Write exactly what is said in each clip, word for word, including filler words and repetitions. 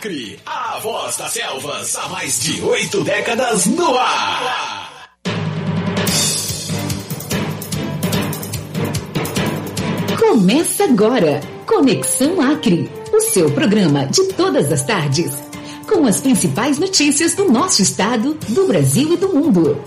Acre, a voz das selvas há mais de oito décadas no ar. Começa agora, Conexão Acre, o seu programa de todas as tardes, com as principais notícias do nosso estado, do Brasil e do mundo.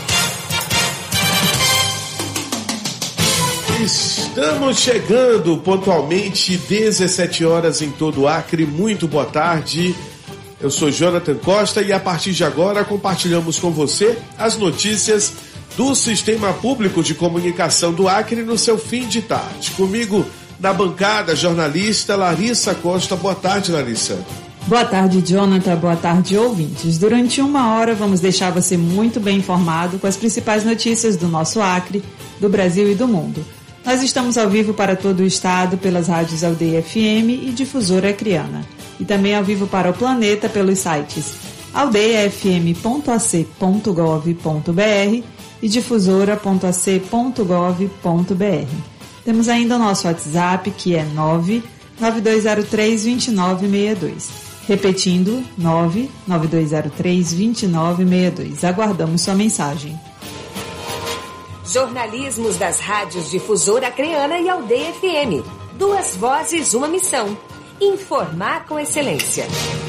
Estamos chegando pontualmente, dezessete horas em todo o Acre. Muito boa tarde. Eu sou Jonathan Costa e a partir de agora compartilhamos com você as notícias do Sistema Público de Comunicação do Acre no seu fim de tarde. Comigo na bancada, jornalista Larissa Costa. Boa tarde, Larissa. Boa tarde, Jonathan. Boa tarde, ouvintes. Durante uma hora vamos deixar você muito bem informado com as principais notícias do nosso Acre, do Brasil e do mundo. Nós estamos ao vivo para todo o estado pelas rádios Aldeia F M e Difusora Acreana. E também ao vivo para o planeta pelos sites aldeia f m ponto a c ponto gov ponto b r e difusora ponto a c ponto gov ponto b r. Temos ainda o nosso WhatsApp, que é nove nove dois zero três dois nove seis dois. Repetindo, nove nove dois zero três dois nove seis dois. Aguardamos sua mensagem. Jornalismos das rádios Difusora Acreana e Aldeia F M. Duas vozes, uma missão. Informar com excelência.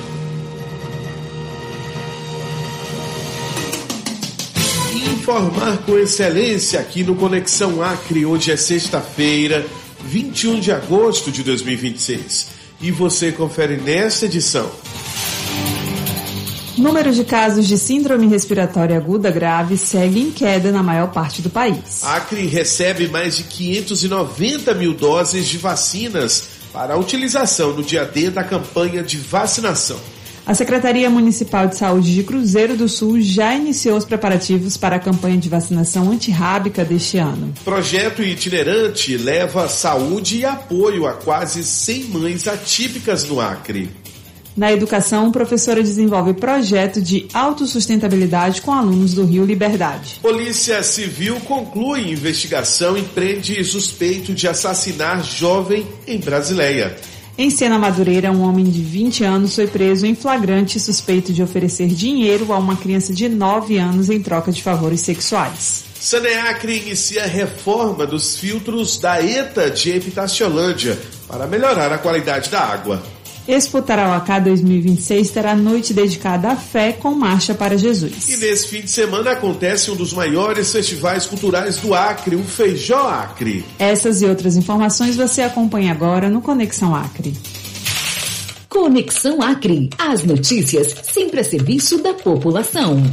Informar com excelência aqui no Conexão Acre. Hoje é sexta-feira, vinte e um de agosto de dois mil e vinte e seis. E você confere nesta edição. Número de casos de síndrome respiratória aguda grave segue em queda na maior parte do país. Acre recebe mais de quinhentos e noventa mil doses de vacinas para a utilização no dia D da campanha de vacinação. A Secretaria Municipal de Saúde de Cruzeiro do Sul já iniciou os preparativos para a campanha de vacinação antirrábica deste ano. Projeto itinerante leva saúde e apoio a quase cem mães atípicas no Acre. Na educação, professora desenvolve projeto de autossustentabilidade com alunos do Rio Liberdade. Polícia Civil conclui investigação e prende suspeito de assassinar jovem em Brasileia. Em Sena Madureira, um homem de vinte anos foi preso em flagrante suspeito de oferecer dinheiro a uma criança de nove anos em troca de favores sexuais. Saneacre inicia a reforma dos filtros da ETA de Epitaciolândia para melhorar a qualidade da água. Expo Tarauacá dois mil e vinte e seis terá noite dedicada à fé com marcha para Jesus. E nesse fim de semana acontece um dos maiores festivais culturais do Acre, o Feijó Acre. Essas e outras informações você acompanha agora no Conexão Acre. Conexão Acre. As notícias sempre a serviço da população.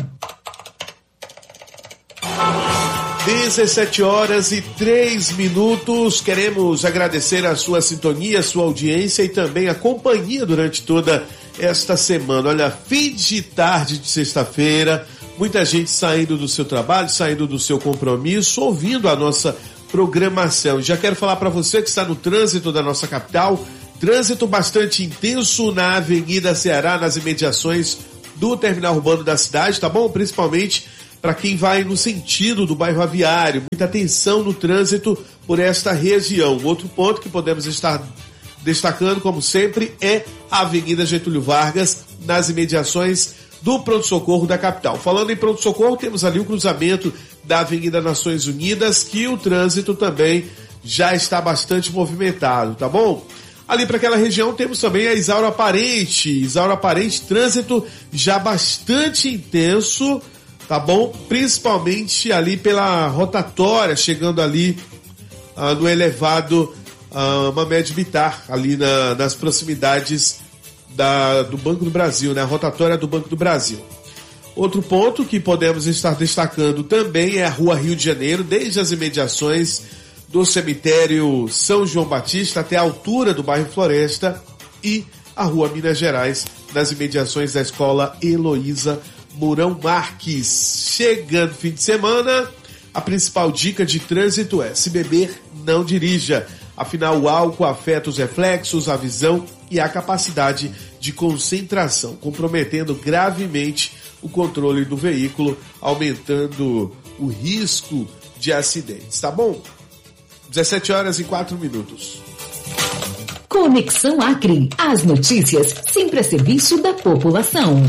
dezessete horas e três minutos. Queremos agradecer a sua sintonia, a sua audiência e também a companhia durante toda esta semana. Olha, fim de tarde de sexta-feira, muita gente saindo do seu trabalho, saindo do seu compromisso, ouvindo a nossa programação. Já quero falar para você que está no trânsito da nossa capital, trânsito bastante intenso na Avenida Ceará, nas imediações do terminal urbano da cidade, tá bom? Principalmente para quem vai no sentido do bairro Aviário. Muita atenção no trânsito por esta região. Outro ponto que podemos estar destacando, como sempre, é a Avenida Getúlio Vargas, nas imediações do pronto-socorro da capital. Falando em pronto-socorro, temos ali o cruzamento da Avenida Nações Unidas, que o trânsito também já está bastante movimentado, tá bom? Ali para aquela região temos também a Isauro Aparente. Isauro Aparente, trânsito já bastante intenso, tá bom? Principalmente ali pela rotatória, chegando ali uh, no elevado uh, Mamed Bitar, ali na, nas proximidades da, do Banco do Brasil, né? A rotatória do Banco do Brasil. Outro ponto que podemos estar destacando também é a Rua Rio de Janeiro, desde as imediações do cemitério São João Batista até a altura do bairro Floresta, e a Rua Minas Gerais, nas imediações da Escola Heloísa Mourão Marques. Chegando fim de semana, a principal dica de trânsito é: se beber, não dirija. Afinal, o álcool afeta os reflexos, a visão e a capacidade de concentração, comprometendo gravemente o controle do veículo, aumentando o risco de acidentes, tá bom? dezessete horas e quatro minutos. Conexão Acre. As notícias sempre a serviço da população.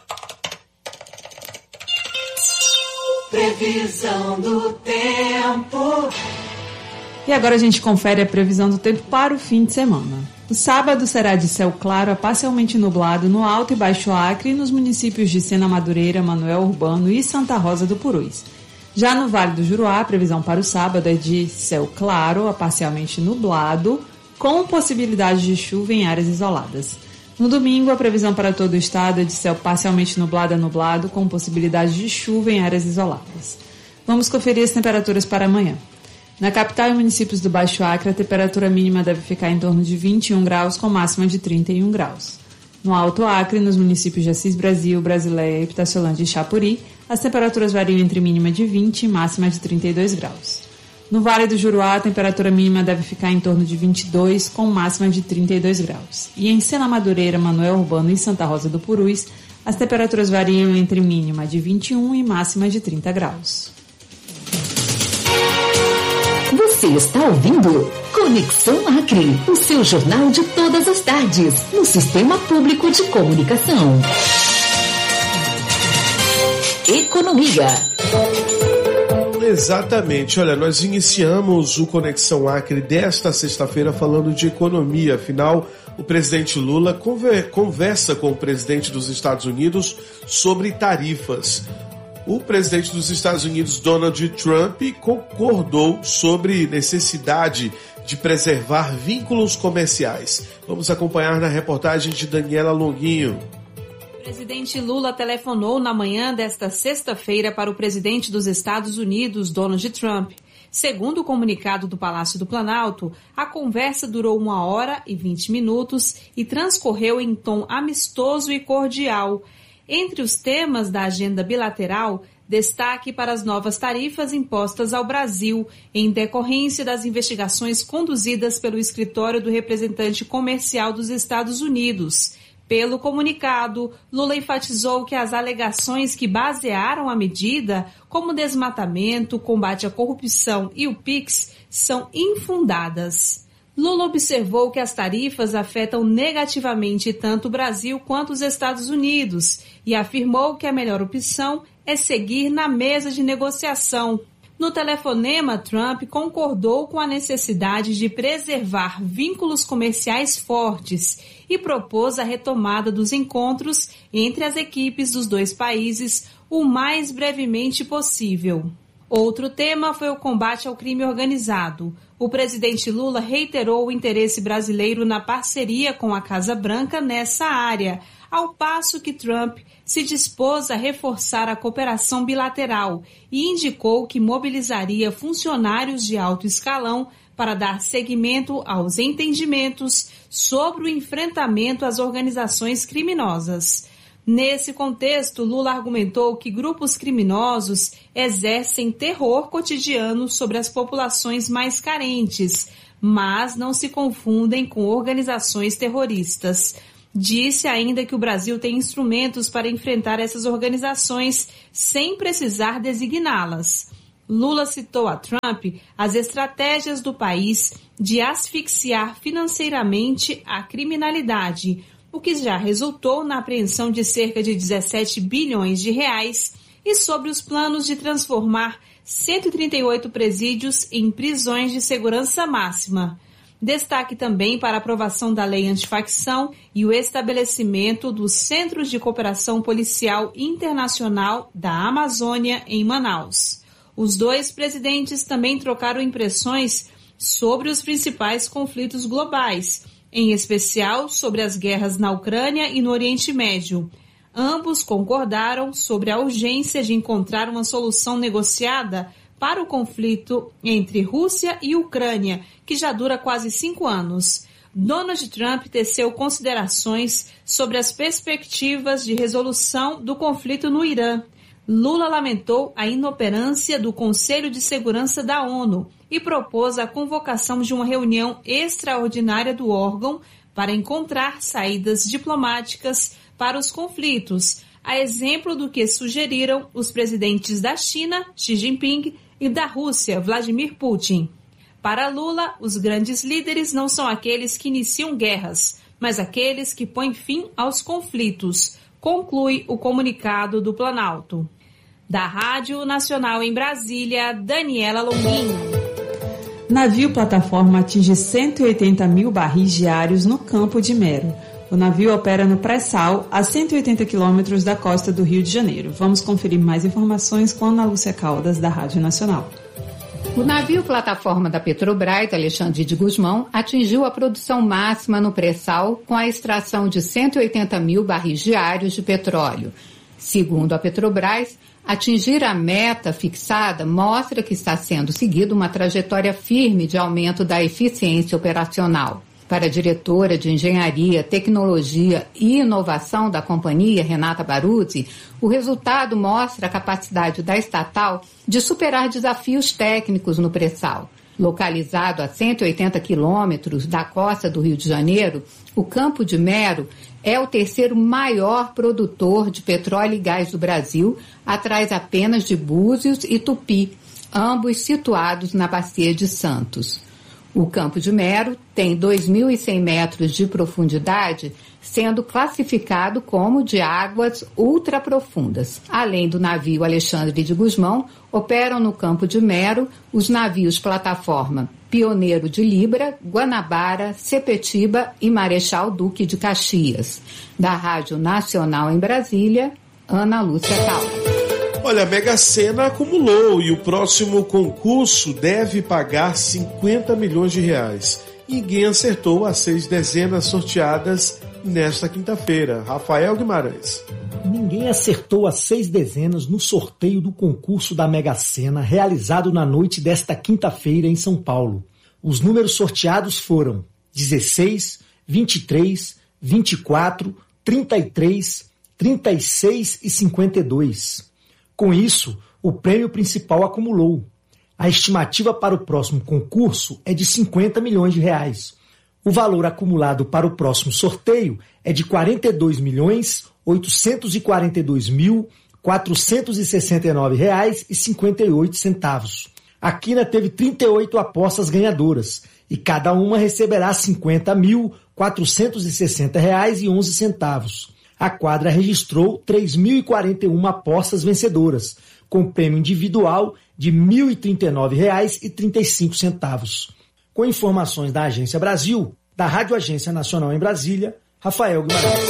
Previsão do tempo. E agora a gente confere a previsão do tempo para o fim de semana. O sábado será de céu claro a parcialmente nublado no Alto e Baixo Acre e nos municípios de Sena Madureira, Manoel Urbano e Santa Rosa do Purus. Já no Vale do Juruá, a previsão para o sábado é de céu claro a parcialmente nublado, com possibilidade de chuva em áreas isoladas. No domingo, a previsão para todo o estado é de céu parcialmente nublado a nublado, com possibilidade de chuva em áreas isoladas. Vamos conferir as temperaturas para amanhã. Na capital e municípios do Baixo Acre, a temperatura mínima deve ficar em torno de vinte e um graus, com máxima de trinta e um graus. No Alto Acre, nos municípios de Assis Brasil, Brasileia, Ipitaciolândia e Chapuri, as temperaturas variam entre mínima de vinte e máxima de trinta e dois graus. No Vale do Juruá, a temperatura mínima deve ficar em torno de vinte e dois, com máxima de trinta e dois graus. E em Sena Madureira, Manoel Urbano e Santa Rosa do Purus, as temperaturas variam entre mínima de vinte e um e máxima de trinta graus. Você está ouvindo Conexão Acre, o seu jornal de todas as tardes, no Sistema Público de Comunicação. Economia. Exatamente. Olha, nós iniciamos o Conexão Acre desta sexta-feira falando de economia. Afinal, o presidente Lula conver- conversa com o presidente dos Estados Unidos sobre tarifas. O presidente dos Estados Unidos, Donald Trump, concordou sobre necessidade de preservar vínculos comerciais. Vamos acompanhar na reportagem de Daniela Longuinho. O presidente Lula telefonou na manhã desta sexta-feira para o presidente dos Estados Unidos, Donald Trump. Segundo o comunicado do Palácio do Planalto, a conversa durou uma hora e vinte minutos e transcorreu em tom amistoso e cordial. Entre os temas da agenda bilateral, destaque para as novas tarifas impostas ao Brasil, em decorrência das investigações conduzidas pelo Escritório do Representante Comercial dos Estados Unidos. Pelo comunicado, Lula enfatizou que as alegações que basearam a medida, como desmatamento, combate à corrupção e o PIX, são infundadas. Lula observou que as tarifas afetam negativamente tanto o Brasil quanto os Estados Unidos e afirmou que a melhor opção é seguir na mesa de negociação. No telefonema, Trump concordou com a necessidade de preservar vínculos comerciais fortes e propôs a retomada dos encontros entre as equipes dos dois países o mais brevemente possível. Outro tema foi o combate ao crime organizado. O presidente Lula reiterou o interesse brasileiro na parceria com a Casa Branca nessa área, ao passo que Trump se dispôs a reforçar a cooperação bilateral e indicou que mobilizaria funcionários de alto escalão para dar seguimento aos entendimentos sobre o enfrentamento às organizações criminosas. Nesse contexto, Lula argumentou que grupos criminosos exercem terror cotidiano sobre as populações mais carentes, mas não se confundem com organizações terroristas. Disse ainda que o Brasil tem instrumentos para enfrentar essas organizações sem precisar designá-las. Lula citou a Trump as estratégias do país de asfixiar financeiramente a criminalidade, o que já resultou na apreensão de cerca de dezessete bilhões de reais, e sobre os planos de transformar cento e trinta e oito presídios em prisões de segurança máxima. Destaque também para a aprovação da lei antifacção e o estabelecimento dos Centros de Cooperação Policial Internacional da Amazônia em Manaus. Os dois presidentes também trocaram impressões sobre os principais conflitos globais, em especial sobre as guerras na Ucrânia e no Oriente Médio. Ambos concordaram sobre a urgência de encontrar uma solução negociada para o conflito entre Rússia e Ucrânia, que já dura quase cinco anos. Donald Trump teceu considerações sobre as perspectivas de resolução do conflito no Irã. Lula lamentou a inoperância do Conselho de Segurança da ONU e propôs a convocação de uma reunião extraordinária do órgão para encontrar saídas diplomáticas para os conflitos, a exemplo do que sugeriram os presidentes da China, Xi Jinping, e da Rússia, Vladimir Putin. Para Lula, os grandes líderes não são aqueles que iniciam guerras, mas aqueles que põem fim aos conflitos, conclui o comunicado do Planalto. Da Rádio Nacional em Brasília, Daniela Longuinho. Navio plataforma atinge cento e oitenta mil barris diários no Campo de Mero. O navio opera no pré-sal, a cento e oitenta quilômetros da costa do Rio de Janeiro. Vamos conferir mais informações com Ana Lúcia Caldas, da Rádio Nacional. O navio plataforma da Petrobras, Alexandre de Gusmão, atingiu a produção máxima no pré-sal com a extração de cento e oitenta mil barris diários de petróleo. Segundo a Petrobras, atingir a meta fixada mostra que está sendo seguida uma trajetória firme de aumento da eficiência operacional. Para a diretora de Engenharia, Tecnologia e Inovação da companhia, Renata Baruzzi, o resultado mostra a capacidade da estatal de superar desafios técnicos no pré-sal. Localizado a cento e oitenta quilômetros da costa do Rio de Janeiro, o Campo de Mero é o terceiro maior produtor de petróleo e gás do Brasil, atrás apenas de Búzios e Tupi, ambos situados na Bacia de Santos. O Campo de Mero tem dois mil e cem metros de profundidade, sendo classificado como de águas ultraprofundas. Além do navio Alexandre de Gusmão, operam no Campo de Mero os navios plataforma Pioneiro de Libra, Guanabara, Sepetiba e Marechal Duque de Caxias. Da Rádio Nacional em Brasília, Ana Lúcia Caldas. Olha, a Mega Sena acumulou e o próximo concurso deve pagar cinquenta milhões de reais. Ninguém acertou as seis dezenas sorteadas nesta quinta-feira. Rafael Guimarães. Ninguém acertou as seis dezenas no sorteio do concurso da Mega Sena realizado na noite desta quinta-feira em São Paulo. Os números sorteados foram dezesseis, vinte e três, vinte e quatro, trinta e três, trinta e seis e cinquenta e dois. Com isso, o prêmio principal acumulou. A estimativa para o próximo concurso é de cinquenta milhões de reais. O valor acumulado para o próximo sorteio é de quarenta e dois milhões oitocentos e quarenta e dois mil quatrocentos e sessenta e nove reais e cinquenta e oito centavos. A quina teve trinta e oito apostas ganhadoras e cada uma receberá cinquenta mil quatrocentos e sessenta reais e onze centavos. A quadra registrou três mil e quarenta e uma apostas vencedoras, com prêmio individual de mil e trinta e nove reais e trinta e cinco centavos. Com informações da Agência Brasil, da Rádio Agência Nacional em Brasília, Rafael Guimarães.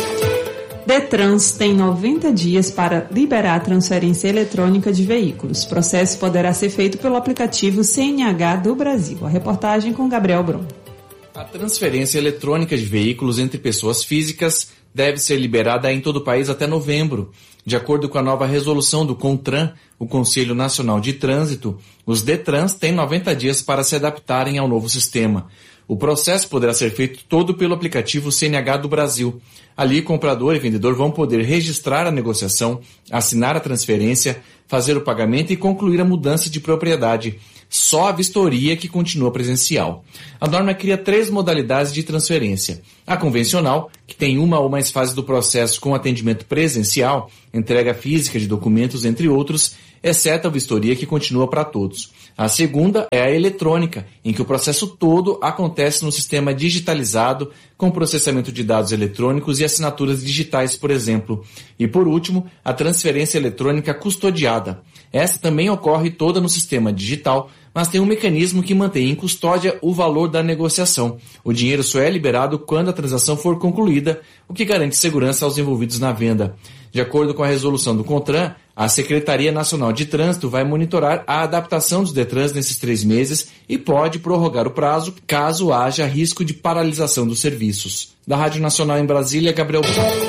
Detrans tem noventa dias para liberar a transferência eletrônica de veículos. O processo poderá ser feito pelo aplicativo C N H do Brasil. A reportagem com Gabriel Brum. A transferência eletrônica de veículos entre pessoas físicas deve ser liberada em todo o país até novembro. De acordo com a nova resolução do CONTRAN, o Conselho Nacional de Trânsito, os Detrans têm noventa dias para se adaptarem ao novo sistema. O processo poderá ser feito todo pelo aplicativo C N H do Brasil. Ali, comprador e vendedor vão poder registrar a negociação, assinar a transferência, fazer o pagamento e concluir a mudança de propriedade. Só a vistoria que continua presencial. A norma cria três modalidades de transferência. A convencional, que tem uma ou mais fases do processo com atendimento presencial, entrega física de documentos, entre outros, exceto a vistoria que continua para todos. A segunda é a eletrônica, em que o processo todo acontece no sistema digitalizado, com processamento de dados eletrônicos e assinaturas digitais, por exemplo. E por último, a transferência eletrônica custodiada. Essa também ocorre toda no sistema digital, mas tem um mecanismo que mantém em custódia o valor da negociação. O dinheiro só é liberado quando a transação for concluída, o que garante segurança aos envolvidos na venda. De acordo com a resolução do CONTRAN, a Secretaria Nacional de Trânsito vai monitorar a adaptação dos Detrans nesses três meses e pode prorrogar o prazo caso haja risco de paralisação dos serviços. Da Rádio Nacional em Brasília, Gabriel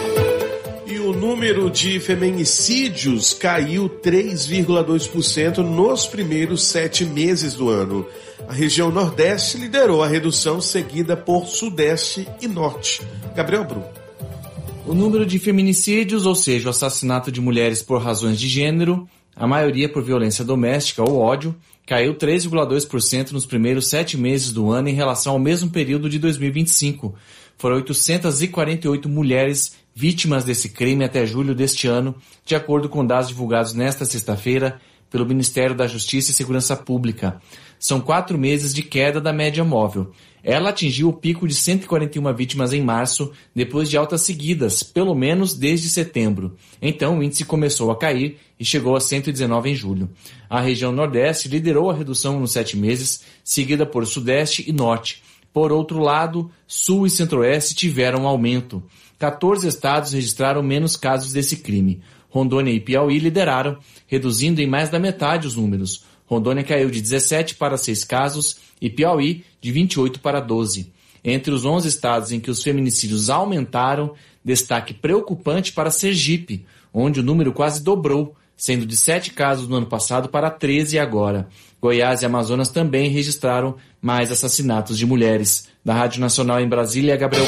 Brum. E o número de feminicídios caiu três vírgula dois por cento nos primeiros sete meses do ano. A região Nordeste liderou a redução, seguida por Sudeste e Norte. Gabriel Brum. O número de feminicídios, ou seja, o assassinato de mulheres por razões de gênero, a maioria por violência doméstica ou ódio, caiu três vírgula dois por cento nos primeiros sete meses do ano em relação ao mesmo período de dois mil e vinte e cinco. Foram oitocentas e quarenta e oito mulheres vítimas desse crime até julho deste ano, de acordo com dados divulgados nesta sexta-feira pelo Ministério da Justiça e Segurança Pública. São quatro meses de queda da média móvel. Ela atingiu o pico de cento e quarenta e uma vítimas em março, depois de altas seguidas, pelo menos desde setembro. Então o índice começou a cair e chegou a cento e dezenove em julho. A região Nordeste liderou a redução nos sete meses, seguida por Sudeste e Norte. Por outro lado, Sul e Centro-Oeste tiveram aumento. quatorze estados registraram menos casos desse crime. Rondônia e Piauí lideraram, reduzindo em mais da metade os números. Rondônia caiu de dezessete para seis casos e Piauí de vinte e oito para doze. Entre os onze estados em que os feminicídios aumentaram, destaque preocupante para Sergipe, onde o número quase dobrou, sendo de sete casos no ano passado para treze agora. Goiás e Amazonas também registraram mais assassinatos de mulheres. Da Rádio Nacional em Brasília, Gabriel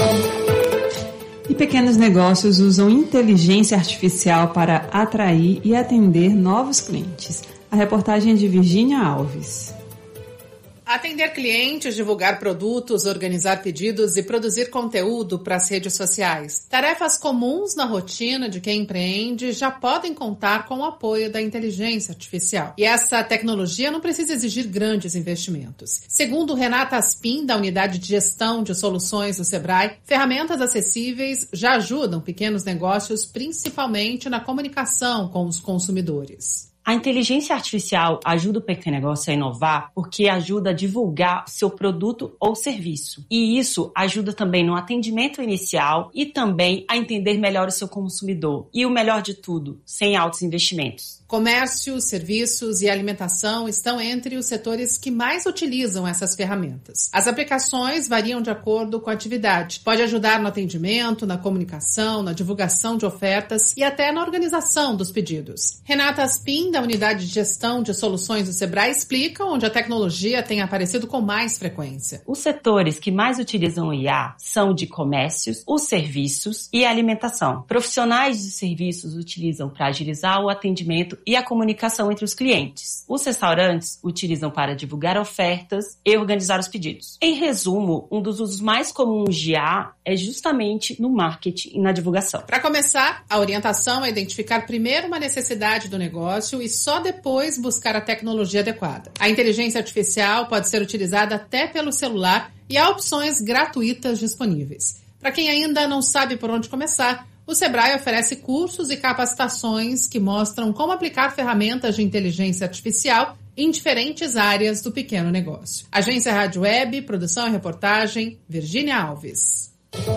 Gomes. E pequenos negócios usam inteligência artificial para atrair e atender novos clientes. A reportagem é de Virgínia Alves. Atender clientes, divulgar produtos, organizar pedidos e produzir conteúdo para as redes sociais. Tarefas comuns na rotina de quem empreende já podem contar com o apoio da inteligência artificial. E essa tecnologia não precisa exigir grandes investimentos. Segundo Renata Aspin, da Unidade de Gestão de Soluções do Sebrae, ferramentas acessíveis já ajudam pequenos negócios, principalmente na comunicação com os consumidores. A inteligência artificial ajuda o pequeno negócio a inovar porque ajuda a divulgar seu produto ou serviço. E isso ajuda também no atendimento inicial e também a entender melhor o seu consumidor. E o melhor de tudo, sem altos investimentos. Comércio, serviços e alimentação estão entre os setores que mais utilizam essas ferramentas. As aplicações variam de acordo com a atividade. Pode ajudar no atendimento, na comunicação, na divulgação de ofertas e até na organização dos pedidos. Renata Aspin, da Unidade de Gestão de Soluções do Sebrae, explica onde a tecnologia tem aparecido com mais frequência. Os setores que mais utilizam o I A são de comércios, os serviços e a alimentação. Profissionais de serviços utilizam para agilizar o atendimento e a comunicação entre os clientes. Os restaurantes utilizam para divulgar ofertas e organizar os pedidos. Em resumo, um dos usos mais comuns de I A é justamente no marketing e na divulgação. Para começar, a orientação é identificar primeiro uma necessidade do negócio e só depois buscar a tecnologia adequada. A inteligência artificial pode ser utilizada até pelo celular e há opções gratuitas disponíveis. Para quem ainda não sabe por onde começar, o Sebrae oferece cursos e capacitações que mostram como aplicar ferramentas de inteligência artificial em diferentes áreas do pequeno negócio. Agência Rádio Web, produção e reportagem, Virgínia Alves.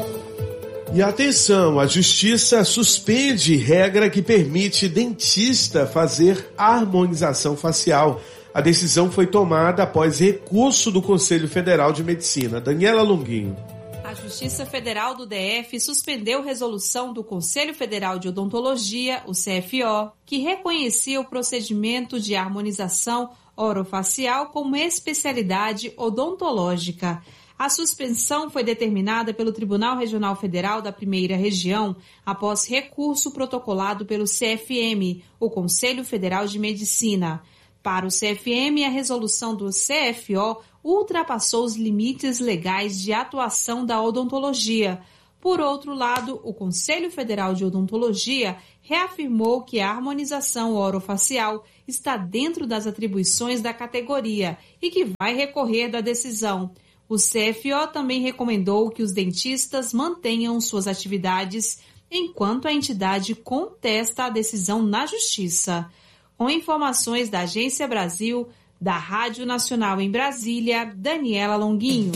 E atenção, a Justiça suspende regra que permite dentista fazer harmonização facial. A decisão foi tomada após recurso do Conselho Federal de Medicina. Daniela Longuinho. A Justiça Federal do D F suspendeu resolução do Conselho Federal de Odontologia, o C F O, que reconhecia o procedimento de harmonização orofacial como especialidade odontológica. A suspensão foi determinada pelo Tribunal Regional Federal da Primeira Região após recurso protocolado pelo C F M, o Conselho Federal de Medicina. Para o C F M, a resolução do C F O ultrapassou os limites legais de atuação da odontologia. Por outro lado, o Conselho Federal de Odontologia reafirmou que a harmonização orofacial está dentro das atribuições da categoria e que vai recorrer da decisão. O C F O também recomendou que os dentistas mantenham suas atividades enquanto a entidade contesta a decisão na Justiça. Com informações da Agência Brasil, da Rádio Nacional em Brasília, Daniela Longuinho.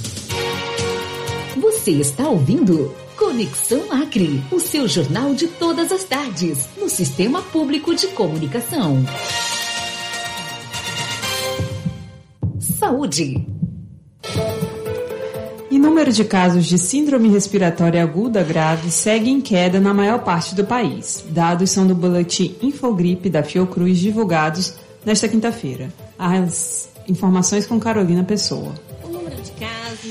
Você está ouvindo Conexão Acre, o seu jornal de todas as tardes, no Sistema Público de Comunicação. Saúde. E o número de casos de síndrome respiratória aguda grave segue em queda na maior parte do país. Dados são do boletim Infogripe da Fiocruz divulgados nesta quinta-feira. As informações com Carolina Pessoa. O número de casos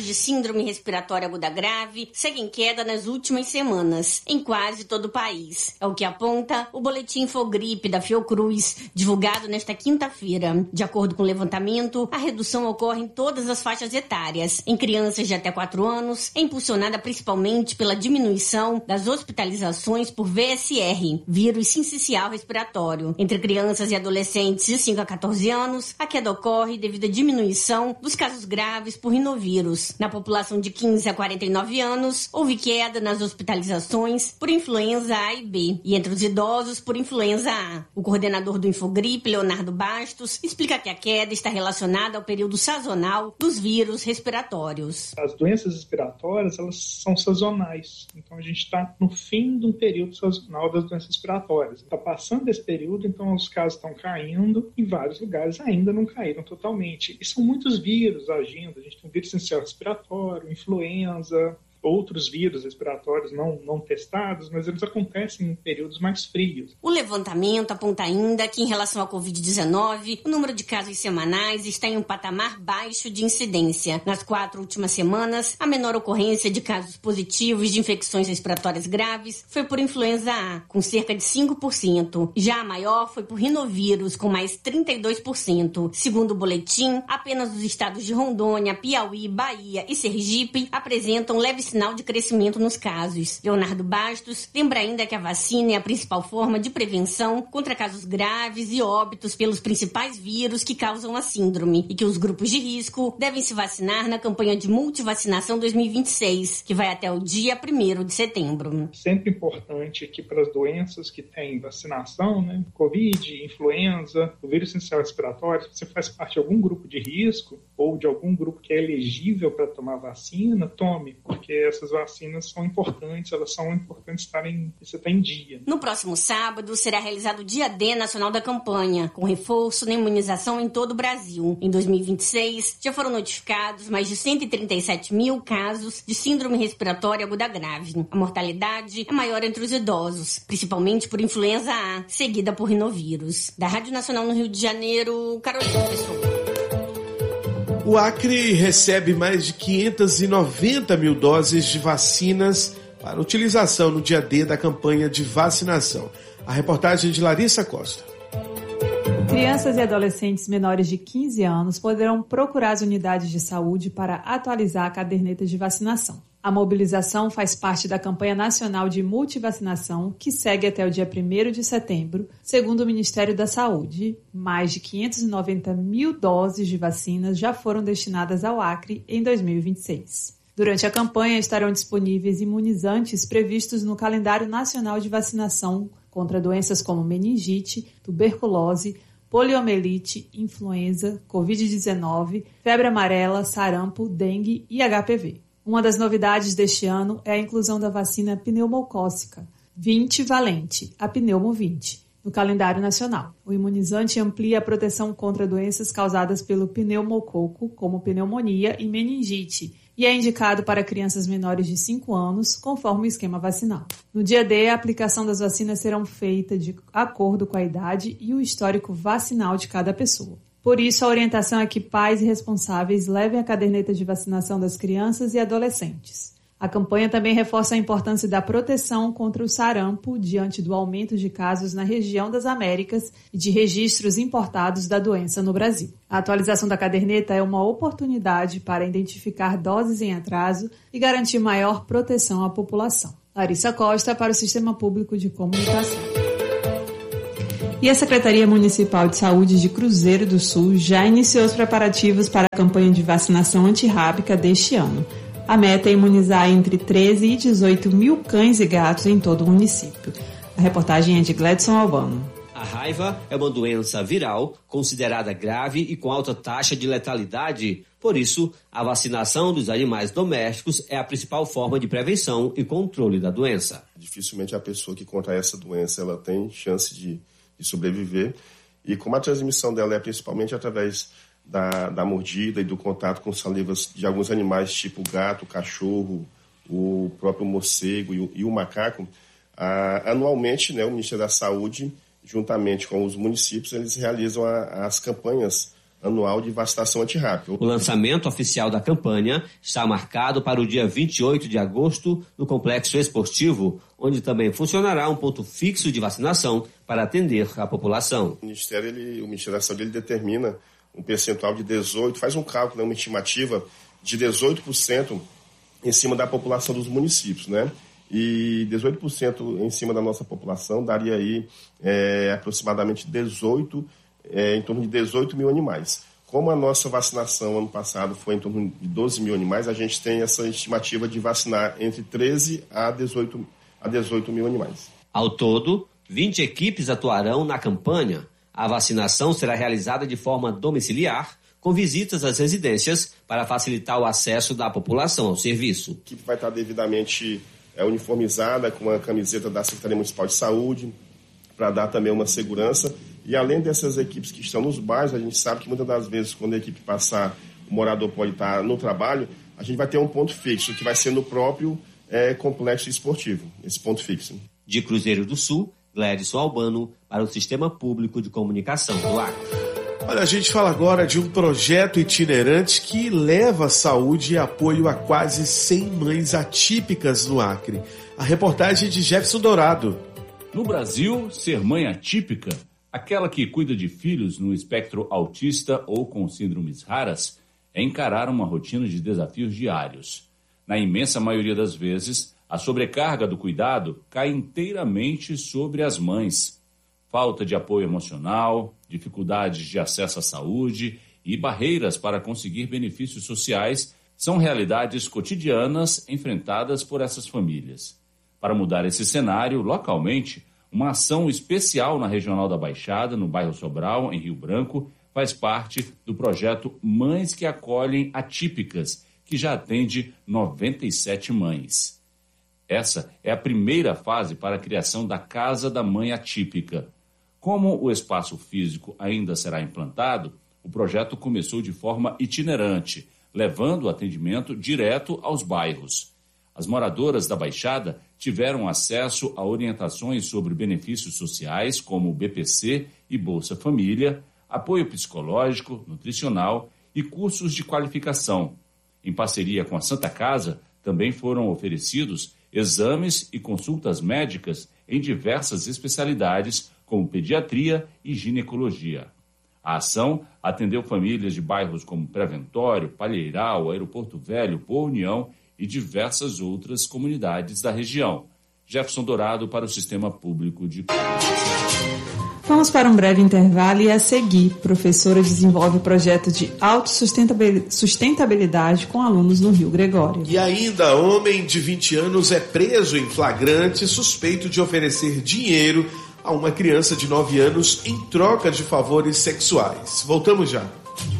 de síndrome respiratória aguda grave seguem em queda nas últimas semanas, em quase todo o país. É o que aponta o boletim Infogripe da Fiocruz, divulgado nesta quinta-feira. De acordo com o levantamento, a redução ocorre em todas as faixas etárias. Em crianças de até quatro anos, é impulsionada principalmente pela diminuição das hospitalizações por V S R, vírus sincicial respiratório. Entre crianças e adolescentes de cinco a quatorze anos, a queda ocorre devido à diminuição dos casos graves por rinovírus. Na população de quinze a quarenta e nove anos, houve queda nas hospitalizações por influenza A e B, e entre os idosos por influenza A. O coordenador do Infogripe, Leonardo Bastos, explica que a queda está relacionada ao período sazonal dos vírus respiratórios. As doenças respiratórias, elas são sazonais. Então, a gente está no fim de um período sazonal das doenças respiratórias. Está passando desse período, então os casos estão caindo. Em vários lugares ainda não caíram totalmente. E são muitos vírus agindo. A gente tem um vírus essencial respiratório, influenza, outros vírus respiratórios não, não testados, mas eles acontecem em períodos mais frios. O levantamento aponta ainda que, em relação à covid dezenove, o número de casos semanais está em um patamar baixo de incidência. Nas quatro últimas semanas, a menor ocorrência de casos positivos de infecções respiratórias graves foi por influenza A, com cerca de cinco por cento. Já a maior foi por rinovírus, com mais trinta e dois por cento. Segundo o boletim, apenas os estados de Rondônia, Piauí, Bahia e Sergipe apresentam leve sinal de crescimento nos casos. Leonardo Bastos lembra ainda que a vacina é a principal forma de prevenção contra casos graves e óbitos pelos principais vírus que causam a síndrome e que os grupos de risco devem se vacinar na campanha de multivacinação dois mil e vinte e seis, que vai até o dia primeiro de setembro. Sempre importante que para as doenças que têm vacinação, né, Covid, influenza, o vírus essencial respiratório, se você faz parte de algum grupo de risco ou de algum grupo que é elegível para tomar vacina, tome, porque essas vacinas são importantes, elas são importantes estarem, você está em dia. No próximo sábado será realizado o Dia D nacional da campanha, com reforço na imunização em todo o Brasil. Em dois mil e vinte e seis, já foram notificados mais de cento e trinta e sete mil casos de síndrome respiratória aguda grave. A mortalidade é maior entre os idosos, principalmente por influenza A, seguida por rinovírus. Da Rádio Nacional no Rio de Janeiro, Carolina Pessoa. O Acre recebe mais de quinhentas e noventa mil doses de vacinas para utilização no dia D da campanha de vacinação. A reportagem de Larissa Costa. Crianças e adolescentes menores de quinze anos poderão procurar as unidades de saúde para atualizar a caderneta de vacinação. A mobilização faz parte da campanha nacional de multivacinação, que segue até o dia primeiro de setembro, segundo o Ministério da Saúde. Mais de quinhentas e noventa mil doses de vacinas já foram destinadas ao Acre em dois mil e vinte e seis. Durante a campanha estarão disponíveis imunizantes previstos no Calendário Nacional de Vacinação contra doenças como meningite, tuberculose, poliomielite, influenza, covid dezenove, febre amarela, sarampo, dengue e H P V. Uma das novidades deste ano é a inclusão da vacina pneumocócica vinte valente, a Pneumo vinte, no calendário nacional. O imunizante amplia a proteção contra doenças causadas pelo pneumococo, como pneumonia e meningite, e é indicado para crianças menores de cinco anos, conforme o esquema vacinal. No dia D, a aplicação das vacinas será feita de acordo com a idade e o histórico vacinal de cada pessoa. Por isso, a orientação é que pais e responsáveis levem a caderneta de vacinação das crianças e adolescentes. A campanha também reforça a importância da proteção contra o sarampo diante do aumento de casos na região das Américas e de registros importados da doença no Brasil. A atualização da caderneta é uma oportunidade para identificar doses em atraso e garantir maior proteção à população. Larissa Costa, para o Sistema Público de Comunicação. E a Secretaria Municipal de Saúde de Cruzeiro do Sul já iniciou os preparativos para a campanha de vacinação antirrábica deste ano. A meta é imunizar entre treze e dezoito mil cães e gatos em todo o município. A reportagem é de Gledson Albano. A raiva é uma doença viral, considerada grave e com alta taxa de letalidade. Por isso, a vacinação dos animais domésticos é a principal forma de prevenção e controle da doença. Dificilmente a pessoa que contrai essa doença ela tem chance de de sobreviver, e como a transmissão dela é principalmente através da, da mordida e do contato com salivas de alguns animais, tipo o gato, o cachorro, o próprio morcego e o, e o macaco, a, anualmente, né, o Ministério da Saúde, juntamente com os municípios, eles realizam a, as campanhas anual de vacinação antirrábica. O lançamento oficial da campanha está marcado para o dia vinte e oito de agosto no Complexo Esportivo, onde também funcionará um ponto fixo de vacinação para atender a população. O Ministério, ele, o Ministério da Saúde ele determina um percentual de dezoito por cento, faz um cálculo, uma estimativa de dezoito por cento em cima da população dos municípios, né? E dezoito por cento em cima da nossa população daria aí é, aproximadamente dezoito, é, em torno de dezoito mil animais. Como a nossa vacinação ano passado foi em torno de doze mil animais, a gente tem essa estimativa de vacinar entre treze a dezoito mil animais. Ao todo, vinte equipes atuarão na campanha. A vacinação será realizada de forma domiciliar, com visitas às residências para facilitar o acesso da população ao serviço. A equipe vai estar devidamente é, uniformizada com a camiseta da Secretaria Municipal de Saúde, para dar também uma segurança. E além dessas equipes que estão nos bairros, a gente sabe que muitas das vezes, quando a equipe passar, o morador pode estar no trabalho, a gente vai ter um ponto fixo, que vai ser no próprio é, complexo esportivo, esse ponto fixo. De Cruzeiro do Sul, Gledson Albano, para o Sistema Público de Comunicação do Acre. Olha, a gente fala agora de um projeto itinerante que leva saúde e apoio a quase cem mães atípicas no Acre. A reportagem de Jefferson Dourado. No Brasil, ser mãe atípica, aquela que cuida de filhos no espectro autista ou com síndromes raras, é encarar uma rotina de desafios diários. Na imensa maioria das vezes, a sobrecarga do cuidado cai inteiramente sobre as mães. Falta de apoio emocional, dificuldades de acesso à saúde e barreiras para conseguir benefícios sociais são realidades cotidianas enfrentadas por essas famílias. Para mudar esse cenário, localmente, uma ação especial na Regional da Baixada, no bairro Sobral, em Rio Branco, faz parte do projeto Mães que Acolhem Atípicas, que já atende noventa e sete mães. Essa é a primeira fase para a criação da Casa da Mãe Atípica. Como o espaço físico ainda será implantado, o projeto começou de forma itinerante, levando o atendimento direto aos bairros. As moradoras da Baixada tiveram acesso a orientações sobre benefícios sociais, como o B P C e Bolsa Família, apoio psicológico, nutricional e cursos de qualificação. Em parceria com a Santa Casa, também foram oferecidos exames e consultas médicas em diversas especialidades, como pediatria e ginecologia. A ação atendeu famílias de bairros como Preventório, Palheiral, Aeroporto Velho, Boa União e diversas outras comunidades da região. Jefferson Dourado para o Sistema Público de Vamos para um breve intervalo e a seguir, professora desenvolve o projeto de autossustentabilidade com alunos no Rio Gregório. E ainda, homem de vinte anos é preso em flagrante suspeito de oferecer dinheiro a uma criança de nove anos em troca de favores sexuais. Voltamos já.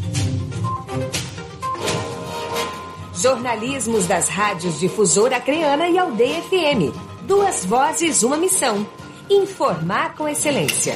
Jornalismos das rádios Difusora Acreana e Aldeia F M. Duas vozes, uma missão. Informar com excelência.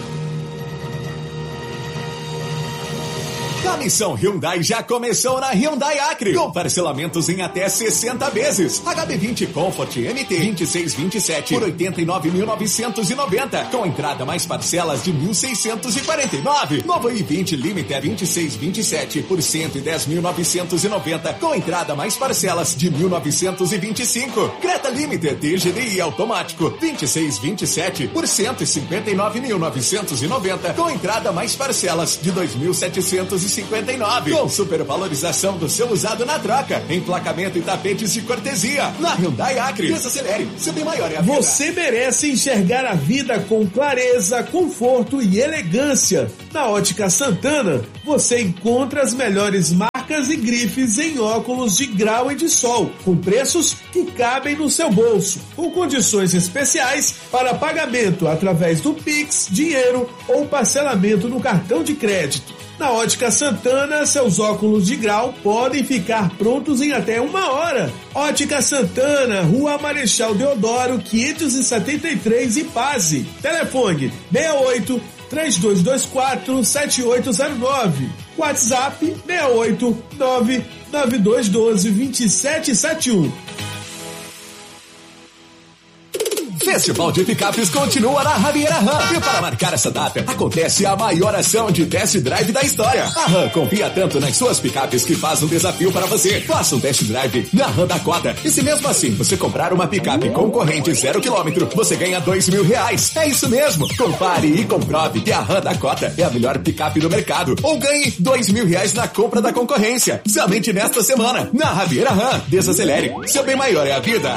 A missão Hyundai já começou na Hyundai Acre, com parcelamentos em até sessenta vezes. H B vinte Comfort M T vinte e seis vinte e sete por oitenta e nove mil novecentos e noventa, com entrada mais parcelas de mil seiscentos e quarenta e nove. Novo i vinte Limiter vinte e seis vinte e sete por cento e dez mil novecentos e noventa, com entrada mais parcelas de mil novecentos e vinte e cinco. Creta Limiter T G D I automático vinte e seis vinte e sete por cento e cinquenta e nove mil novecentos e noventa, com entrada mais parcelas de dois mil setecentos e cinquenta e nove. Com supervalorização do seu usado na troca, emplacamento e tapetes de cortesia. Na Hyundai Acre, desacelere, seu bem maior é a vida. Você merece enxergar a vida com clareza, conforto e elegância. Na Ótica Santana, você encontra as melhores marcas e grifes em óculos de grau e de sol, com preços que cabem no seu bolso, com condições especiais para pagamento através do Pix, dinheiro ou parcelamento no cartão de crédito. Na Ótica Santana, seus óculos de grau podem ficar prontos em até uma hora. Ótica Santana, Rua Marechal Deodoro, quinhentos e setenta e três, Ipase. Telefone seis oito, três dois dois quatro, sete oito zero nove. WhatsApp seis oito, nove nove dois um dois, dois sete sete um. Festival de Picapes continua na Javiera Ram. E para marcar essa data, acontece a maior ação de test drive da história. A Ram confia tanto nas suas picapes que faz um desafio para você. Faça um test drive na Ram Dakota. E se mesmo assim você comprar uma picape concorrente zero quilômetro, você ganha dois mil reais. É isso mesmo. Compare e comprove que a Ram Dakota é a melhor picape do mercado. Ou ganhe dois mil reais na compra da concorrência. Somente nesta semana, na Javiera Ram. Desacelere. Seu bem maior é a vida.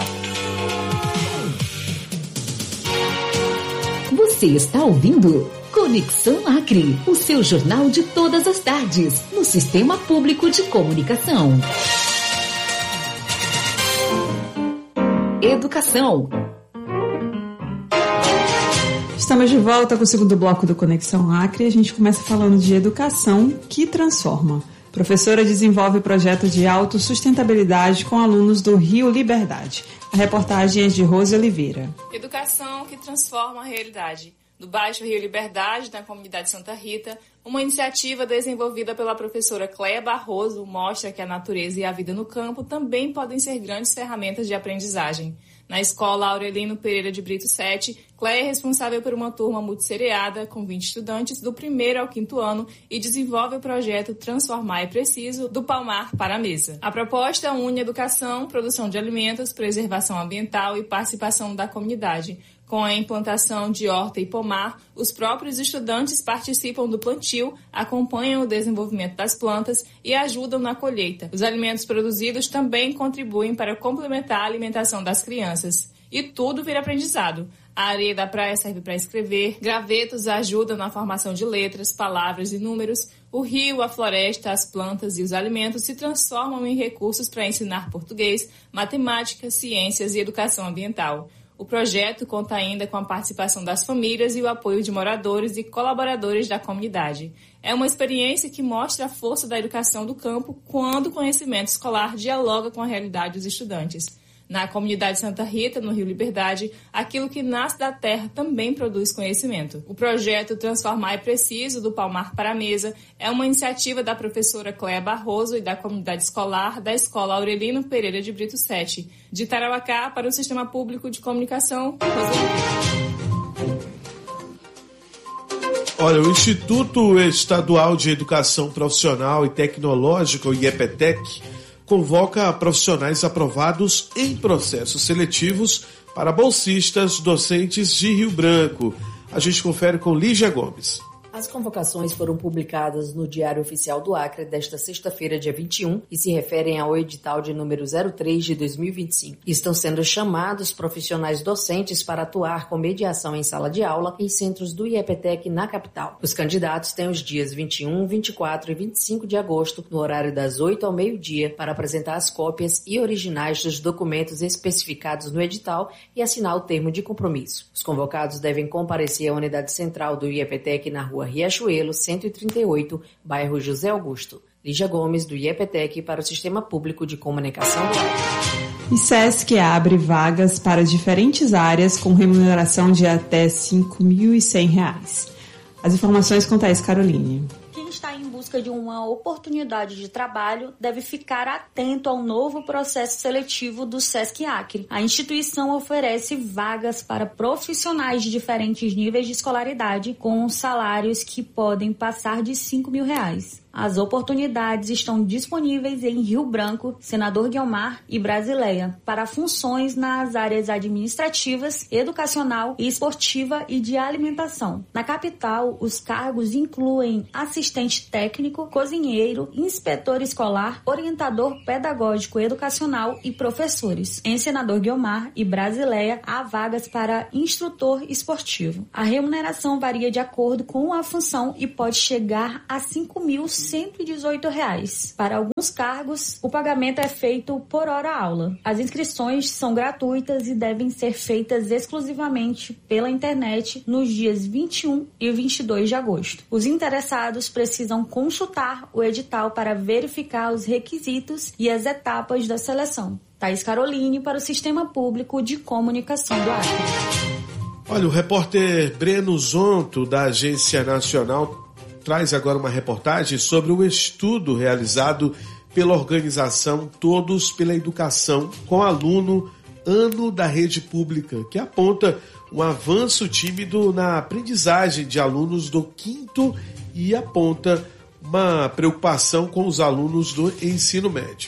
Você está ouvindo Conexão Acre, o seu jornal de todas as tardes, no Sistema Público de Comunicação. Educação. Estamos de volta com o segundo bloco do Conexão Acre e a gente começa falando de educação que transforma. Professora desenvolve projeto de autossustentabilidade com alunos do Rio Liberdade. A reportagem é de Rose Oliveira. Educação que transforma a realidade. Do Baixo Rio Liberdade, na comunidade Santa Rita, uma iniciativa desenvolvida pela professora Cléia Barroso mostra que a natureza e a vida no campo também podem ser grandes ferramentas de aprendizagem. Na escola Aurelino Pereira de Brito sete, Cléia é responsável por uma turma multisseriada com vinte estudantes do primeiro ao quinto ano e desenvolve o projeto Transformar é Preciso, do Palmar para a Mesa. A proposta une educação, produção de alimentos, preservação ambiental e participação da comunidade. Com a implantação de horta e pomar, os próprios estudantes participam do plantio, acompanham o desenvolvimento das plantas e ajudam na colheita. Os alimentos produzidos também contribuem para complementar a alimentação das crianças. E tudo vira aprendizado. A areia da praia serve para escrever, gravetos ajudam na formação de letras, palavras e números, o rio, a floresta, as plantas e os alimentos se transformam em recursos para ensinar português, matemática, ciências e educação ambiental. O projeto conta ainda com a participação das famílias e o apoio de moradores e colaboradores da comunidade. É uma experiência que mostra a força da educação do campo quando o conhecimento escolar dialoga com a realidade dos estudantes. Na comunidade Santa Rita, no Rio Liberdade, aquilo que nasce da terra também produz conhecimento. O projeto Transformar é Preciso, do Palmar para a Mesa, é uma iniciativa da professora Cléia Barroso e da comunidade escolar da Escola Aurelino Pereira de Brito sete, de Tarauacá para o Sistema Público de Comunicação. Olha, o Instituto Estadual de Educação Profissional e Tecnológica, o IEPTEC, convoca profissionais aprovados em processos seletivos para bolsistas docentes de Rio Branco. A gente confere com Lígia Gomes. As convocações foram publicadas no Diário Oficial do Acre desta sexta-feira, dia vinte e um, e se referem ao edital de número zero três de dois mil e vinte e cinco. Estão sendo chamados profissionais docentes para atuar com mediação em sala de aula em centros do IEPTEC na capital. Os candidatos têm os dias vinte e um, vinte e quatro e vinte e cinco de agosto, no horário das oito ao meio-dia, para apresentar as cópias e originais dos documentos especificados no edital e assinar o termo de compromisso. Os convocados devem comparecer à unidade central do IEPTEC na rua Riachuelo, cento e trinta e oito, bairro José Augusto. Lígia Gomes, do IEPTEC, para o Sistema Público de Comunicação do Acre. E SESC abre vagas para diferentes áreas com remuneração de até cinco mil e cem reais. As informações com Thaís Caroline. Quem está em busca de uma oportunidade de trabalho deve ficar atento ao novo processo seletivo do SESC Acre. A instituição oferece vagas para profissionais de diferentes níveis de escolaridade com salários que podem passar de cinco mil reais. As oportunidades estão disponíveis em Rio Branco, Senador Guiomar e Brasileia, para funções nas áreas administrativas, educacional, esportiva e de alimentação. Na capital, os cargos incluem assistente técnico, cozinheiro, inspetor escolar, orientador pedagógico educacional e professores. Em Senador Guiomar e Brasileia, há vagas para instrutor esportivo. A remuneração varia de acordo com a função e pode chegar a cinco mil cento e dezoito reais. Para alguns cargos, o pagamento é feito por hora-aula. As inscrições são gratuitas e devem ser feitas exclusivamente pela internet nos dias vinte e um e vinte e dois de agosto. Os interessados precisam consultar o edital para verificar os requisitos e as etapas da seleção. Thaís Caroline, para o Sistema Público de Comunicação do Acre. Olha, o repórter Breno Zonto, da Agência Nacional, traz agora uma reportagem sobre o estudo realizado pela organização Todos pela Educação com aluno Ano da Rede Pública, que aponta um avanço tímido na aprendizagem de alunos do quinto e aponta uma preocupação com os alunos do ensino médio.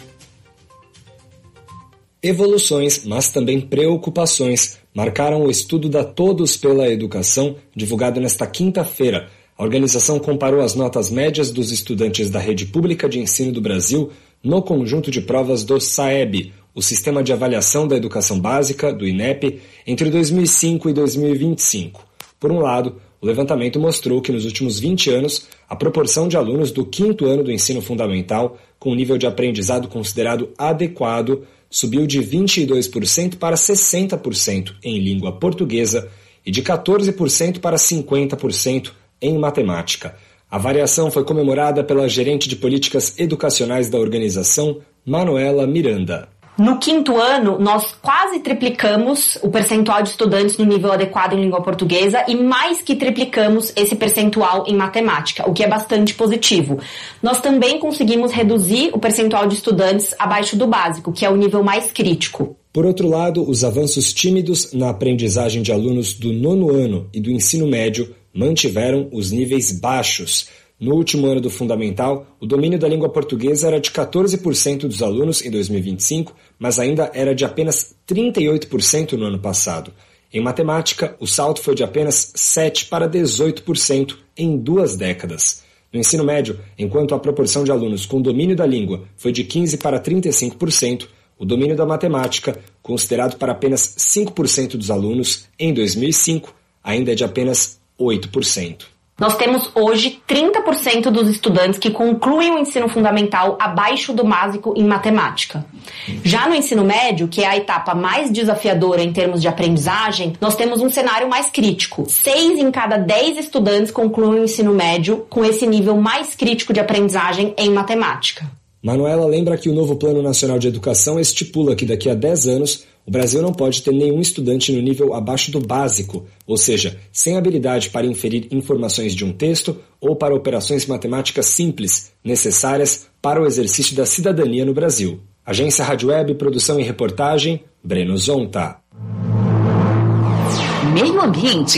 Evoluções, mas também preocupações, marcaram o estudo da Todos pela Educação, divulgado nesta quinta-feira. A organização comparou as notas médias dos estudantes da Rede Pública de Ensino do Brasil no conjunto de provas do SAEB, o Sistema de Avaliação da Educação Básica, do INEP, entre dois mil e cinco e dois mil e vinte e cinco. Por um lado, o levantamento mostrou que nos últimos vinte anos, a proporção de alunos do quinto ano do ensino fundamental com nível de aprendizado considerado adequado subiu de vinte e dois por cento para sessenta por cento em língua portuguesa e de quatorze por cento para cinquenta por cento em matemática. A variação foi comemorada pela gerente de políticas educacionais da organização, Manuela Miranda. No quinto ano, nós quase triplicamos o percentual de estudantes no nível adequado em língua portuguesa e mais que triplicamos esse percentual em matemática, o que é bastante positivo. Nós também conseguimos reduzir o percentual de estudantes abaixo do básico, que é o nível mais crítico. Por outro lado, os avanços tímidos na aprendizagem de alunos do nono ano e do ensino médio mantiveram os níveis baixos. No último ano do fundamental, o domínio da língua portuguesa era de quatorze por cento dos alunos em dois mil e vinte e cinco, mas ainda era de apenas trinta e oito por cento no ano passado. Em matemática, o salto foi de apenas sete para dezoito por cento em duas décadas. No ensino médio, enquanto a proporção de alunos com domínio da língua foi de quinze para trinta e cinco por cento, o domínio da matemática, considerado para apenas cinco por cento dos alunos em dois mil e cinco, ainda é de apenas oito por cento. Nós temos hoje trinta por cento dos estudantes que concluem o ensino fundamental abaixo do básico em matemática. Já no ensino médio, que é a etapa mais desafiadora em termos de aprendizagem, nós temos um cenário mais crítico. Seis em cada dez estudantes concluem o ensino médio com esse nível mais crítico de aprendizagem em matemática. Manuela lembra que o novo Plano Nacional de Educação estipula que daqui a dez anos o Brasil não pode ter nenhum estudante no nível abaixo do básico, ou seja, sem habilidade para inferir informações de um texto ou para operações matemáticas simples, necessárias para o exercício da cidadania no Brasil. Agência Rádio Web, produção e reportagem, Breno Zonta. Meio Ambiente.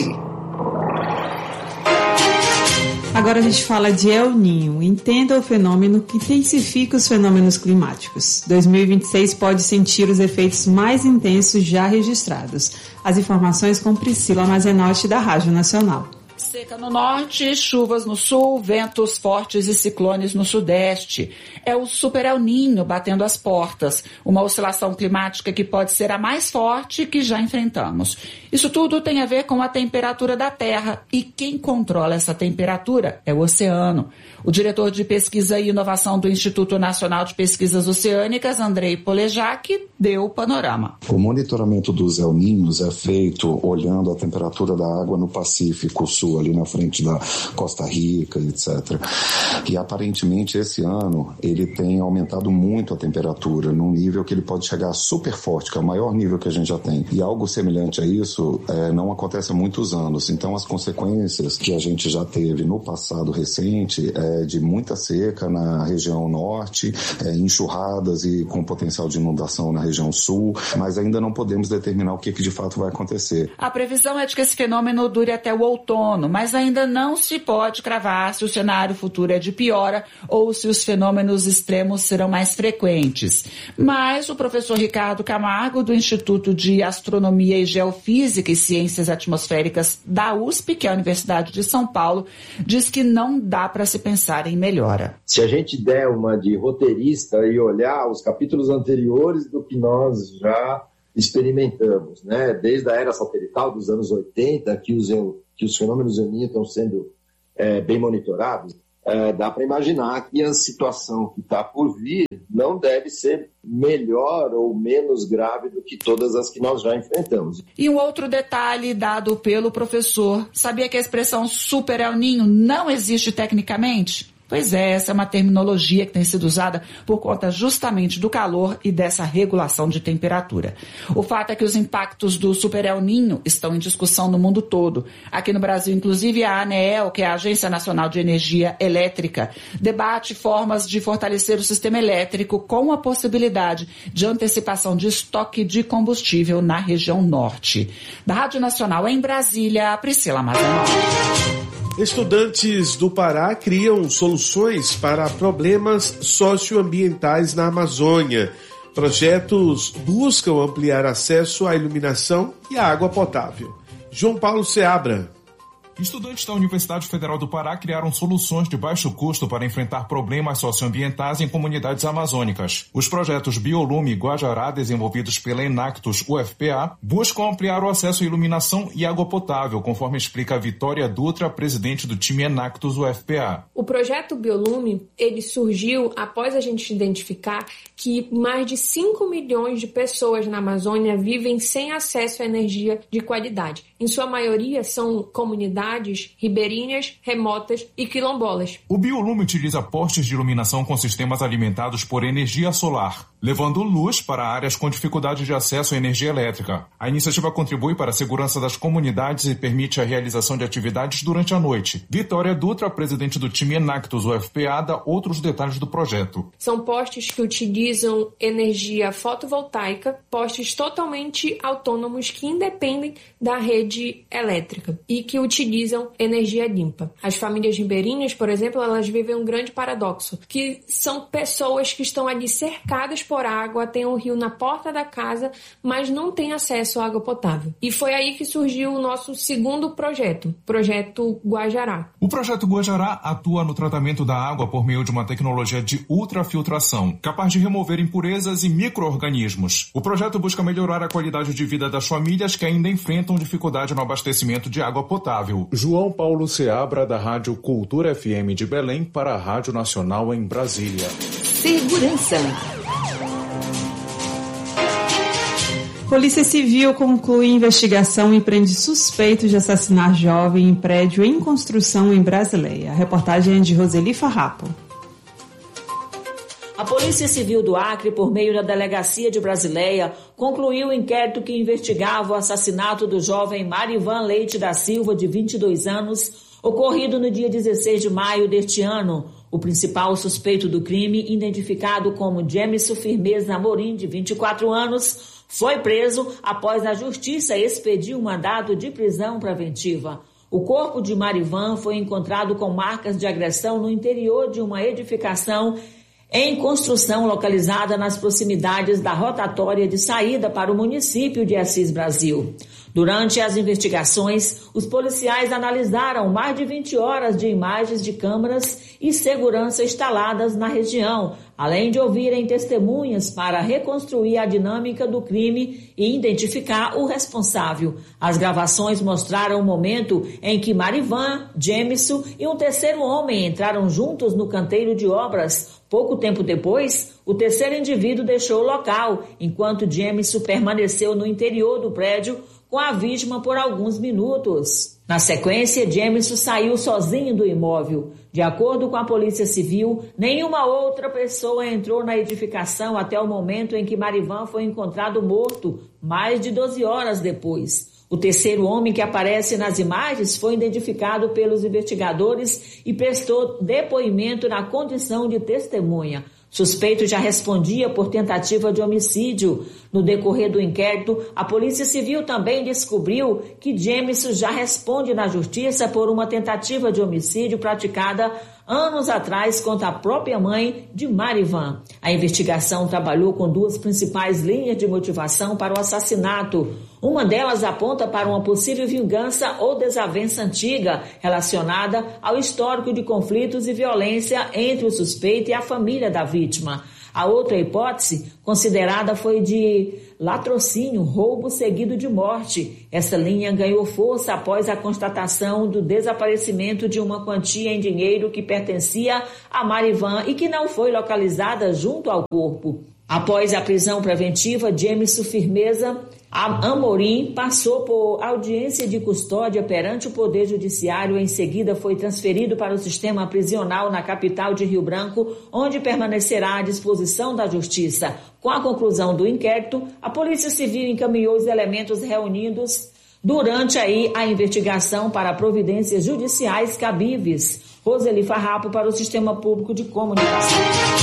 Agora a gente fala de El Niño. Entenda o fenômeno que intensifica os fenômenos climáticos. dois mil e vinte e seis pode sentir os efeitos mais intensos já registrados. As informações com Priscila Mazenotti, da Rádio Nacional. Seca no norte, chuvas no sul, ventos fortes e ciclones no sudeste. É o Super El Niño batendo as portas, uma oscilação climática que pode ser a mais forte que já enfrentamos. Isso tudo tem a ver com a temperatura da Terra e quem controla essa temperatura é o oceano. O diretor de pesquisa e inovação do Instituto Nacional de Pesquisas Oceânicas, Andrei Polejac, deu o panorama. O monitoramento dos El Niños é feito olhando a temperatura da água no Pacífico Sul, ali na frente da Costa Rica, etcétera. E aparentemente esse ano ele tem aumentado muito a temperatura, num nível que ele pode chegar super forte, que é o maior nível que a gente já tem. E algo semelhante a isso é, não acontece há muitos anos. Então as consequências que a gente já teve no passado recente é de muita seca na região norte, é, enxurradas e com potencial de inundação na região sul, mas ainda não podemos determinar o que, que de fato vai acontecer. A previsão é de que esse fenômeno dure até o outono, mas ainda não se pode cravar se o cenário futuro é de piora ou se os fenômenos extremos serão mais frequentes. Mas o professor Ricardo Camargo, do Instituto de Astronomia e Geofísica e Ciências Atmosféricas da U S P, que é a Universidade de São Paulo, diz que não dá para se pensar em melhora. Se a gente der uma de roteirista e olhar os capítulos anteriores do que nós já experimentamos, né? Desde a era satelital dos anos oitenta, que os, que os fenômenos El Niño estão sendo é, bem monitorados, é, dá para imaginar que a situação que está por vir não deve ser melhor ou menos grave do que todas as que nós já enfrentamos. E um outro detalhe dado pelo professor: sabia que a expressão Super El Niño não existe tecnicamente? Pois é, essa é uma terminologia que tem sido usada por conta justamente do calor e dessa regulação de temperatura. O fato é que os impactos do Super El Niño estão em discussão no mundo todo. Aqui no Brasil, inclusive, a ANEEL, que é a Agência Nacional de Energia Elétrica, debate formas de fortalecer o sistema elétrico com a possibilidade de antecipação de estoque de combustível na região norte. Da Rádio Nacional em Brasília, Priscila Mazanotti. Estudantes do Pará criam soluções para problemas socioambientais na Amazônia. Projetos buscam ampliar acesso à iluminação e à água potável. João Paulo Seabra. Estudantes da Universidade Federal do Pará criaram soluções de baixo custo para enfrentar problemas socioambientais em comunidades amazônicas. Os projetos Biolume e Guajará, desenvolvidos pela Enactus U F P A, buscam ampliar o acesso à iluminação e água potável, conforme explica a Vitória Dutra, presidente do time Enactus U F P A. O projeto Biolume, ele surgiu após a gente identificar que mais de cinco milhões de pessoas na Amazônia vivem sem acesso à energia de qualidade. Em sua maioria são comunidades ribeirinhas, remotas e quilombolas. O Biolume utiliza postes de iluminação com sistemas alimentados por energia solar, levando luz para áreas com dificuldade de acesso à energia elétrica. A iniciativa contribui para a segurança das comunidades e permite a realização de atividades durante a noite. Vitória Dutra, presidente do time Enactus U F P A, dá outros detalhes do projeto. São postes que utilizam energia fotovoltaica, postes totalmente autônomos que independem da rede elétrica e que utilizam energia limpa. As famílias ribeirinhas, por exemplo, elas vivem um grande paradoxo, que são pessoas que estão ali cercadas por água, tem um rio na porta da casa, mas não têm acesso à água potável. E foi aí que surgiu o nosso segundo projeto, projeto Guajará. O projeto Guajará atua no tratamento da água por meio de uma tecnologia de ultrafiltração, capaz de remover impurezas e micro-organismos. O projeto busca melhorar a qualidade de vida das famílias que ainda enfrentam dificuldade no abastecimento de água potável. João Paulo Seabra, da Rádio Cultura F M de Belém, para a Rádio Nacional em Brasília. Segurança. Polícia Civil conclui investigação e prende suspeito de assassinar jovem em prédio em construção em Brasileia. A reportagem é de Roseli Farrapo. A Polícia Civil do Acre, por meio da Delegacia de Brasileia, concluiu o inquérito que investigava o assassinato do jovem Marivan Leite da Silva, de vinte e dois anos, ocorrido no dia dezesseis de maio deste ano. O principal suspeito do crime, identificado como Jameson Firmeza Amorim, de vinte e quatro anos, foi preso após a Justiça expedir um mandado de prisão preventiva. O corpo de Marivan foi encontrado com marcas de agressão no interior de uma edificação em construção localizada nas proximidades da rotatória de saída para o município de Assis Brasil. Durante as investigações, os policiais analisaram mais de vinte horas de imagens de câmeras e segurança instaladas na região, além de ouvirem testemunhas para reconstruir a dinâmica do crime e identificar o responsável. As gravações mostraram o momento em que Marivan, Jameson e um terceiro homem entraram juntos no canteiro de obras. Pouco tempo depois, o terceiro indivíduo deixou o local, enquanto Jameson permaneceu no interior do prédio com a vítima por alguns minutos. Na sequência, Jameson saiu sozinho do imóvel. De acordo com a Polícia Civil, nenhuma outra pessoa entrou na edificação até o momento em que Marivan foi encontrado morto, mais de doze horas depois. O terceiro homem que aparece nas imagens foi identificado pelos investigadores e prestou depoimento na condição de testemunha. Suspeito já respondia por tentativa de homicídio. No decorrer do inquérito, a Polícia Civil também descobriu que Jameson já responde na Justiça por uma tentativa de homicídio praticada anos atrás contra a própria mãe de Marivan. A investigação trabalhou com duas principais linhas de motivação para o assassinato. Uma delas aponta para uma possível vingança ou desavença antiga relacionada ao histórico de conflitos e violência entre o suspeito e a família da vítima. A outra hipótese considerada foi de latrocínio, roubo seguido de morte. Essa linha ganhou força após a constatação do desaparecimento de uma quantia em dinheiro que pertencia a Marivan e que não foi localizada junto ao corpo. Após a prisão preventiva, Jameson Firmeza Amorim passou por audiência de custódia perante o Poder Judiciário. Em seguida, foi transferido para o sistema prisional na capital de Rio Branco, onde permanecerá à disposição da Justiça. Com a conclusão do inquérito, a Polícia Civil encaminhou os elementos reunidos durante aí a investigação para providências judiciais cabíveis. Roseli Farrapo para o Sistema Público de Comunicação.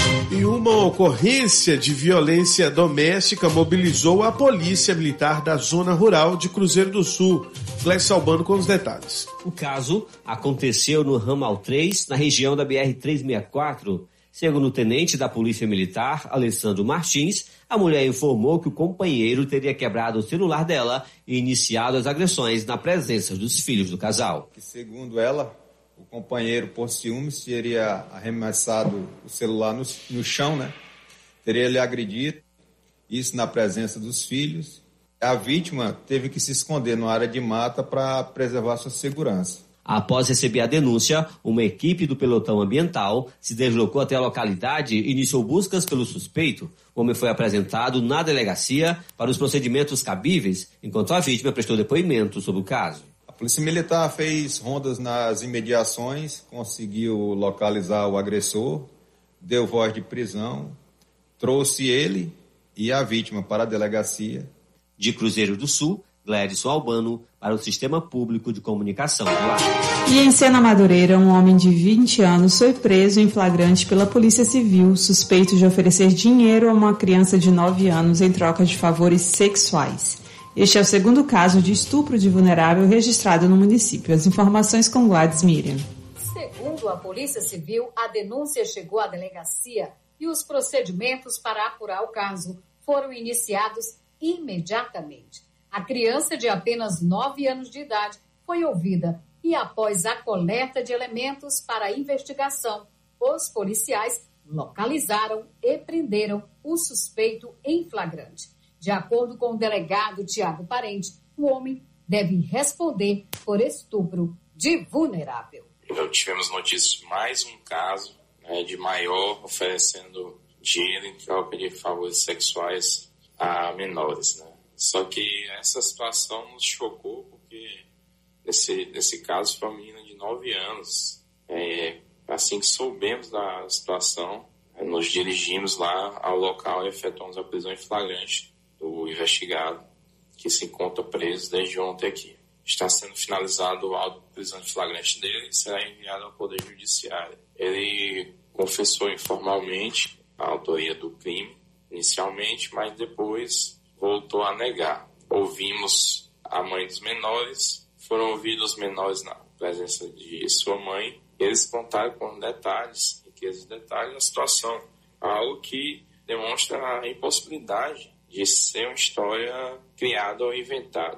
E uma ocorrência de violência doméstica mobilizou a Polícia Militar da Zona Rural de Cruzeiro do Sul. Clécio Albano com os detalhes. O caso aconteceu no ramal três, na região da B R trezentos e sessenta e quatro. Segundo o tenente da Polícia Militar, Alessandro Martins, a mulher informou que o companheiro teria quebrado o celular dela e iniciado as agressões na presença dos filhos do casal. Segundo ela, o companheiro, por ciúmes, teria arremessado o celular no, no chão, né? Teria lhe agredido, isso na presença dos filhos. A vítima teve que se esconder numa área de mata para preservar sua segurança. Após receber a denúncia, uma equipe do pelotão ambiental se deslocou até a localidade e iniciou buscas pelo suspeito. O homem foi apresentado na delegacia para os procedimentos cabíveis, enquanto a vítima prestou depoimento sobre o caso. A Polícia Militar fez rondas nas imediações, conseguiu localizar o agressor, deu voz de prisão, trouxe ele e a vítima para a delegacia. De Cruzeiro do Sul, Gladson Albano para o Sistema Público de Comunicação do Acre. E em Sena Madureira, um homem de vinte anos foi preso em flagrante pela Polícia Civil, suspeito de oferecer dinheiro a uma criança de nove anos em troca de favores sexuais. Este é o segundo caso de estupro de vulnerável registrado no município. As informações com Gladys Miriam. Segundo a Polícia Civil, a denúncia chegou à delegacia e os procedimentos para apurar o caso foram iniciados imediatamente. A criança de apenas nove anos de idade foi ouvida e, após a coleta de elementos para a investigação, os policiais localizaram e prenderam o suspeito em flagrante. De acordo com o delegado Tiago Parente, o homem deve responder por estupro de vulnerável. Então, tivemos notícias de mais um caso, né, de maior oferecendo dinheiro em troca de favores sexuais a menores, né? Só que essa situação nos chocou porque nesse, nesse caso foi uma menina de nove anos. É, assim que soubemos da situação, nos dirigimos lá ao local e efetuamos a prisão em flagrante do investigado, que se encontra preso desde ontem aqui. Está sendo finalizado o auto de prisão em flagrante dele e será enviado ao Poder Judiciário. Ele confessou informalmente a autoria do crime, inicialmente, mas depois voltou a negar. Ouvimos a mãe dos menores, foram ouvidos os menores na presença de sua mãe. Eles contaram com detalhes, riqueza de detalhes, a situação. Algo que demonstra a impossibilidade de ser uma história criada ou inventada.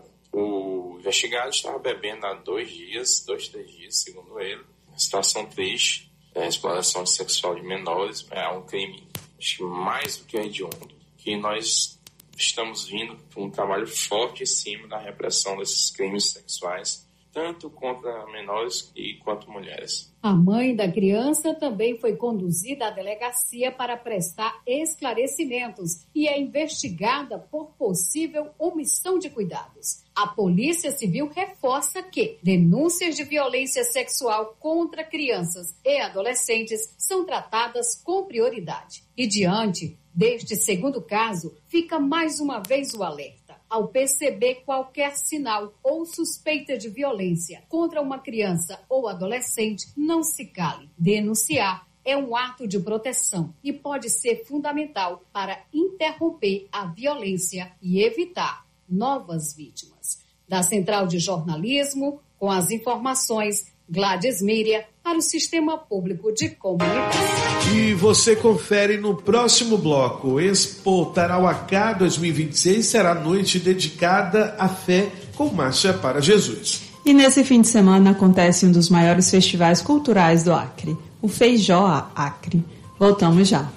O investigado estava bebendo há dois dias, dois, três dias, segundo ele. Uma situação triste, a exploração sexual de menores é um crime, acho que mais do que hediondo, que nós estamos vindo por um trabalho forte em cima da repressão desses crimes sexuais, tanto contra menores e quanto mulheres. A mãe da criança também foi conduzida à delegacia para prestar esclarecimentos e é investigada por possível omissão de cuidados. A Polícia Civil reforça que denúncias de violência sexual contra crianças e adolescentes são tratadas com prioridade. E diante deste segundo caso, fica mais uma vez o alerta. Ao perceber qualquer sinal ou suspeita de violência contra uma criança ou adolescente, não se cale. Denunciar é um ato de proteção e pode ser fundamental para interromper a violência e evitar novas vítimas. Da Central de Jornalismo, com as informações, Gladys Miriam, para o Sistema Público de Comunicação. E você confere no próximo bloco. Expo Tarauacá dois mil e vinte e seis será noite dedicada à fé com marcha para Jesus. E nesse fim de semana acontece um dos maiores festivais culturais do Acre, o Feijó Acre. Voltamos já.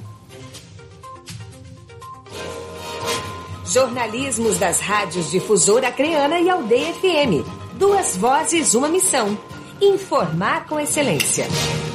Jornalismos das rádios Difusora Acreana e Aldeia F M. Duas vozes, uma missão. Informar com excelência.